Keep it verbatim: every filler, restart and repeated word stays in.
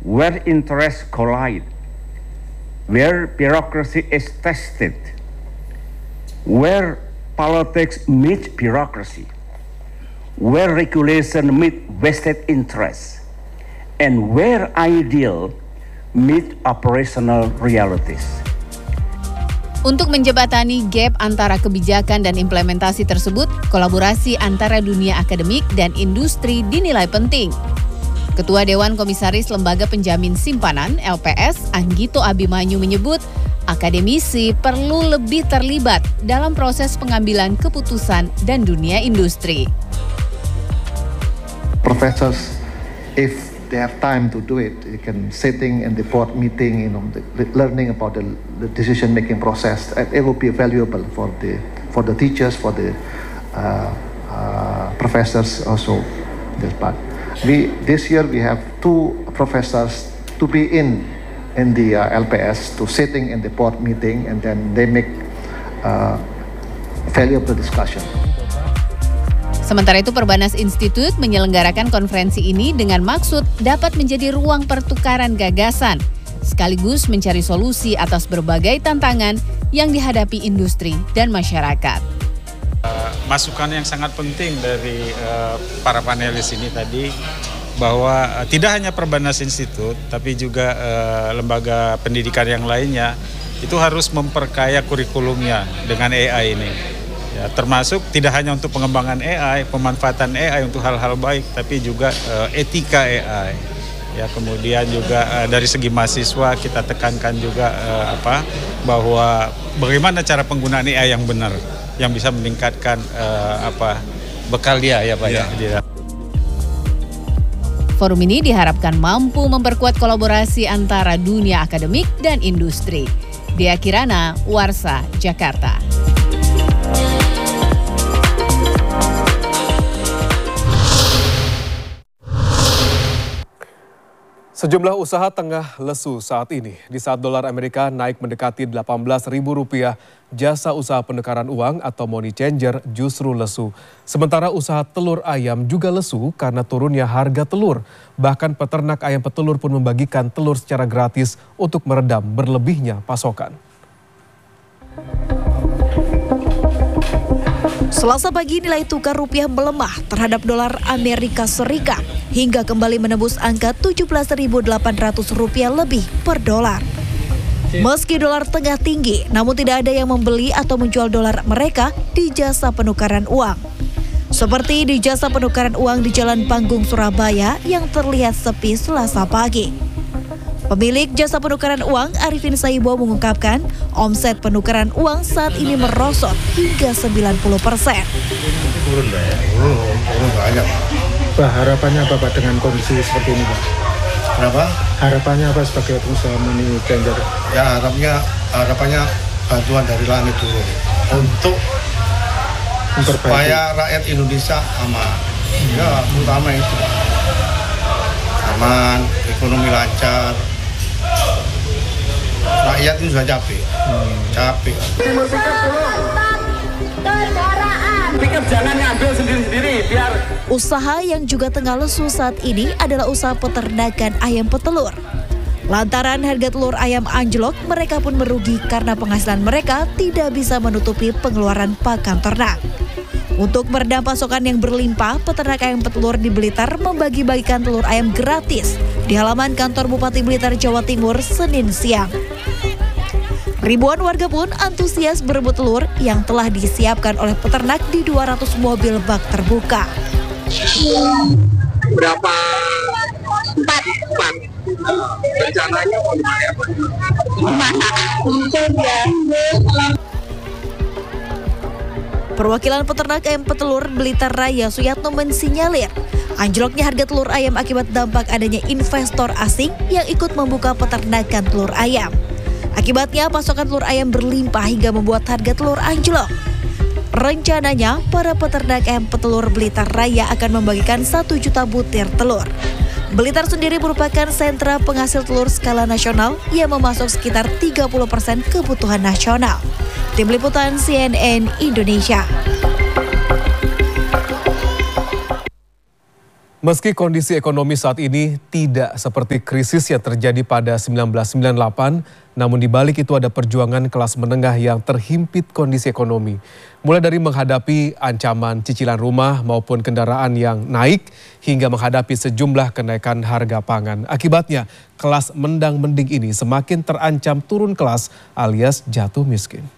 where interests collide, where bureaucracy is tested, where politics meets bureaucracy, where regulation meets vested interests, and where ideal meet operational realities. Untuk menjembatani gap antara kebijakan dan implementasi tersebut, kolaborasi antara dunia akademik dan industri dinilai penting. Ketua Dewan Komisaris Lembaga Penjamin Simpanan L P S, Anggito Abimanyu menyebut, akademisi perlu lebih terlibat dalam proses pengambilan keputusan dan dunia industri. Professors, if they have time to do it, you can sitting in the board meeting, you know, the, the learning about the, the decision-making process. It will be valuable for the for the teachers, for the uh, uh, professors also. This part. We this year we have two professors to be in in the uh, L P S to sitting in the board meeting, and then they make uh, valuable discussion. Sementara itu, Perbanas Institute menyelenggarakan konferensi ini dengan maksud dapat menjadi ruang pertukaran gagasan, sekaligus mencari solusi atas berbagai tantangan yang dihadapi industri dan masyarakat. Uh, masukan yang sangat penting dari uh, para panelis ini tadi, bahwa uh, tidak hanya Perbanas Institute, tapi juga uh, lembaga pendidikan yang lainnya, itu harus memperkaya kurikulumnya dengan A I ini. Ya, termasuk tidak hanya untuk pengembangan A I, pemanfaatan A I untuk hal-hal baik, tapi juga uh, etika A I. Ya, kemudian juga uh, dari segi mahasiswa kita tekankan juga uh, apa bahwa bagaimana cara penggunaan A I yang benar, yang bisa meningkatkan uh, apa bekal dia ya Pak ya. ya. Forum ini diharapkan mampu memperkuat kolaborasi antara dunia akademik dan industri. Dea Kirana, Warsa, Jakarta. Sejumlah usaha tengah lesu saat ini. Di saat dolar Amerika naik mendekati delapan belas ribu rupiah, jasa usaha penukaran uang atau money changer justru lesu. Sementara usaha telur ayam juga lesu karena turunnya harga telur. Bahkan peternak ayam petelur pun membagikan telur secara gratis untuk meredam berlebihnya pasokan. Selasa pagi nilai tukar rupiah melemah terhadap dolar Amerika Serikat hingga kembali menembus angka tujuh belas ribu delapan ratus rupiah lebih per dolar. Meski dolar tengah tinggi, namun tidak ada yang membeli atau menjual dolar mereka di jasa penukaran uang. Seperti di jasa penukaran uang di Jalan Panggung Surabaya yang terlihat sepi Selasa pagi. Pemilik jasa penukaran uang Arifin Saibo mengungkapkan omset penukaran uang saat ini merosot hingga sembilan puluh persen. Turun ya, turun banyak. Pak, harapannya apa Pak dengan kondisi seperti ini Pak? Kenapa? Harapannya apa sebagai pengusaha money changer? Ya harapannya, harapannya bantuan dari langit dulu untuk Memperbaiki. supaya rakyat Indonesia aman. Hmm. Ya terutama itu aman, ekonomi lancar. Rakyat ini sudah capek, hmm. capek. Pikir jangan ngambil sendiri-sendiri biar. Usaha yang juga tengah lesu saat ini adalah usaha peternakan ayam petelur. Lantaran harga telur ayam anjlok, mereka pun merugi karena penghasilan mereka tidak bisa menutupi pengeluaran pakan ternak. Untuk meredam pasokan yang berlimpah, peternak ayam petelur di Blitar membagi-bagikan telur ayam gratis di halaman kantor Bupati Blitar, Jawa Timur, Senin siang. Ribuan warga pun antusias berebut telur yang telah disiapkan oleh peternak di dua ratus mobil bak terbuka. Berapa? Empat. Empat. Rencananya mau dimasak apa? Perwakilan peternak ayam petelur Blitar Raya Suyatno mensinyalir anjloknya harga telur ayam akibat dampak adanya investor asing yang ikut membuka peternakan telur ayam. Akibatnya pasokan telur ayam berlimpah hingga membuat harga telur anjlok. Rencananya para peternak ayam petelur Blitar Raya akan membagikan satu juta butir telur. Blitar sendiri merupakan sentra penghasil telur skala nasional yang memasok sekitar tiga puluh persen kebutuhan nasional. Tim Liputan C N N Indonesia. Meski kondisi ekonomi saat ini tidak seperti krisis yang terjadi pada seribu sembilan ratus sembilan puluh delapan, namun di balik itu ada perjuangan kelas menengah yang terhimpit kondisi ekonomi. Mulai dari menghadapi ancaman cicilan rumah maupun kendaraan yang naik, hingga menghadapi sejumlah kenaikan harga pangan. Akibatnya, kelas mendang-mending ini semakin terancam turun kelas alias jatuh miskin.